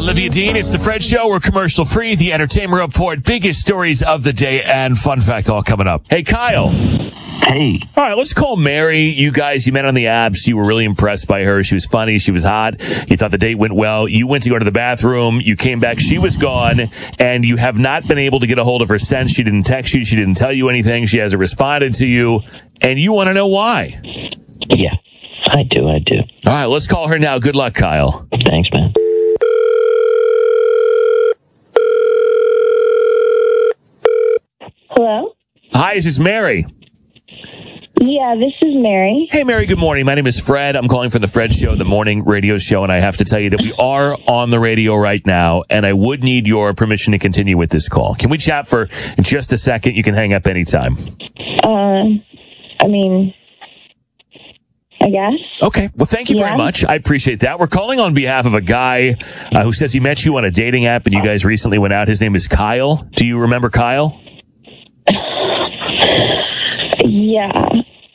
Olivia Dean, it's the Fred Show. We're commercial free. The Entertainment Report, biggest stories of the day and fun fact all coming up. Hey, Kyle. Hey. All right, let's call Mary. You met on the apps. You were really impressed by her. She was funny. She was hot. You thought the date went well. You went to go to the bathroom. You came back. She was gone, and you have not been able to get a hold of her since. She didn't text you. She didn't tell you anything. She hasn't responded to you, and you want to know why. Yeah, I do. All right, let's call her now. Good luck, Kyle. Thanks, man. Hello? Hi, this is Mary. Yeah, this is Mary. Hey, Mary, good morning. My name is Fred. I'm calling from the Fred Show, the morning radio show, and I have to tell you that we are on the radio right now, and I would need your permission to continue with this call. Can we chat for just a second? You can hang up anytime. I guess. Okay. Well, thank you very much. I appreciate that. We're calling on behalf of a guy who says he met you on a dating app, and you guys recently went out. His name is Kyle. Do you remember Kyle? Yeah.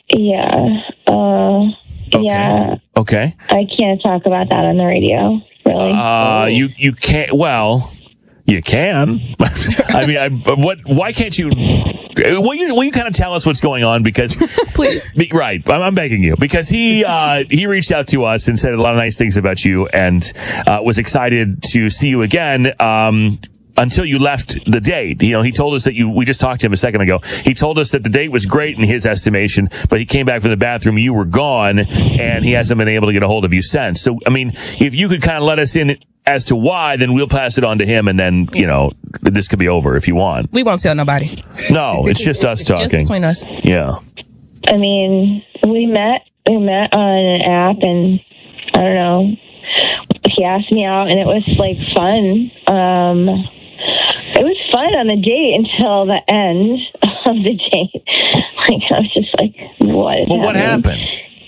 Yeah. Okay. I can't talk about that on the radio, really. You can't. Well, you can. I mean, why can't you? Will you kind of tell us what's going on? Because please. Right. I'm begging you, because he reached out to us and said a lot of nice things about you, and was excited to see you again. Until you left the date. You know, he told us that we just talked to him a second ago. He told us that the date was great in his estimation, but he came back from the bathroom, you were gone, and he hasn't been able to get a hold of you since. So, I mean, if you could kind of let us in as to why, then we'll pass it on to him, and then, this could be over if you want. We won't tell nobody. No, it's just us talking. Just between us. Yeah. I mean, we met on an app, and I don't know, he asked me out, and it was, fun. It was fun on the date until the end of the date. I was just like, what is happening? What happened?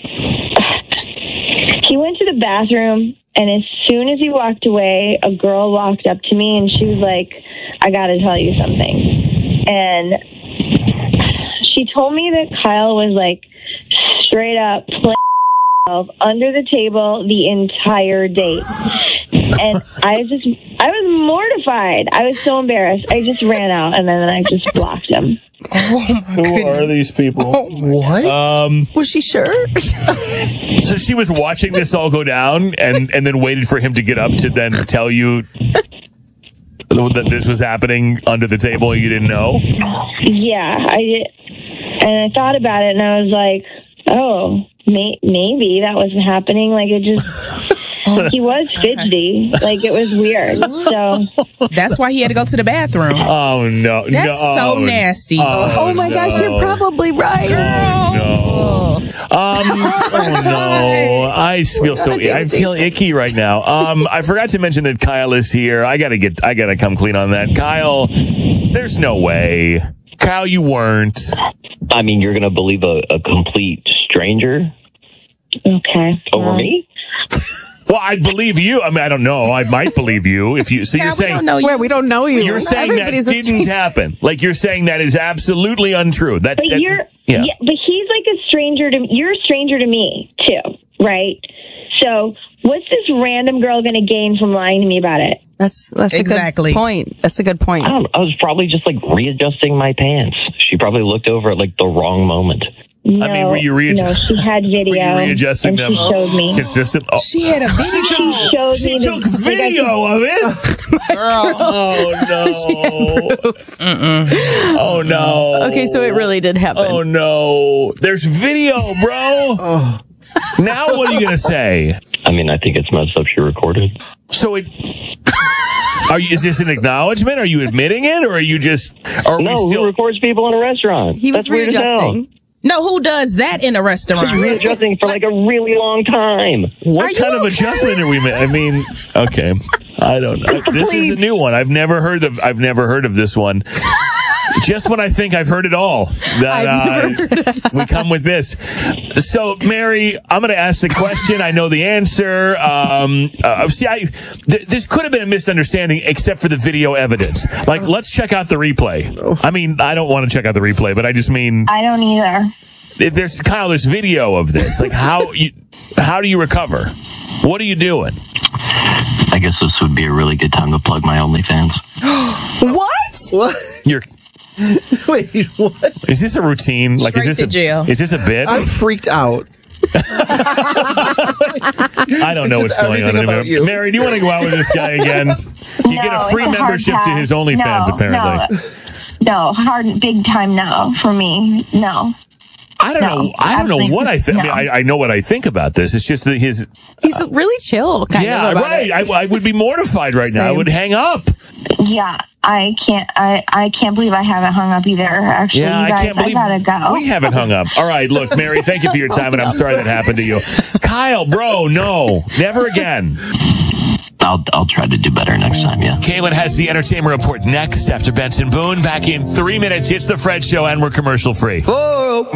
He went to the bathroom, and as soon as he walked away, a girl walked up to me, and she was like, I got to tell you something. And she told me that Kyle was, straight up playing under the table the entire date. And I was mortified. I was so embarrassed. I just ran out, and then I just blocked him. Oh my goodness. Who are these people? Oh, what? Was she sure? So she was watching this all go down and then waited for him to get up to then tell you that this was happening under the table and you didn't know? Yeah, I did. And I thought about it, and I was like, oh, maybe that wasn't happening. He was fidgety. It was weird. So that's why he had to go to the bathroom. Oh, no. That's so nasty. Oh my gosh, you're probably right. Oh, no. Oh, no. I feel icky right now. I forgot to mention that Kyle is here. I gotta come clean on that. Kyle, there's no way. Kyle, you weren't. I mean, you're going to believe a complete stranger? Okay. Over me? Well, I'd believe you. I mean, I don't know. I might believe you if you. So you're saying we don't know you. You're saying that didn't happen. You're saying that is absolutely untrue. But he's like a stranger to you're a stranger to me too, right? So what's this random girl going to gain from lying to me about it? That's exactly. A good point. That's a good point. I was probably just readjusting my pants. She probably looked over at the wrong moment. No, I mean, were you no, she had video. Were you readjusting them? She showed me. Consistent? Oh. She had a video. She took video of it? Girl. Oh, no. Oh, no. Okay, so it really did happen. Oh, no. There's video, bro. Now what are you going to say? I mean, I think it's messed up she recorded. So is this an acknowledgement? Are you admitting it, or are you just? Who records people in a restaurant? He was That's weird as hell. readjusting. No, who does that in a restaurant? He's readjusting for a really long time. What kind of adjustment are we making? I mean, okay, I don't know. This is a new one. I've never heard of this one. Just when I think I've heard it all, we come with this. So, Mary, I'm going to ask the question. I know the answer. This could have been a misunderstanding, except for the video evidence. Let's check out the replay. I mean, I don't want to check out the replay, but I just mean I don't either. There's video of this. How do you recover? What are you doing? I I guess this would be a really good time to plug my OnlyFans. What? You're. Wait, what? Is this a routine? Like, Straight to jail. Is this a bit? I'm freaked out. I don't know what's going on anymore. Mary, do you want to go out with this guy again? You get a free membership to his OnlyFans, apparently. No, hard, big time no for me. No. I don't know. I don't know what I think. I mean, I know what I think about this. It's just that he's really chill. Yeah, right. I would be mortified right now. I would hang up. Yeah, I can't believe I haven't hung up either. Actually, yeah, you guys, I can't believe I gotta go. We haven't hung up. All right, look, Mary, thank you for your time, and I'm sorry that happened to you. Kyle, bro, no, never again. I'll try to do better next time, yeah. Kaylin has the Entertainment Report next after Benson Boone. Back in 3 minutes. It's the Fred Show, and we're commercial free. Oh.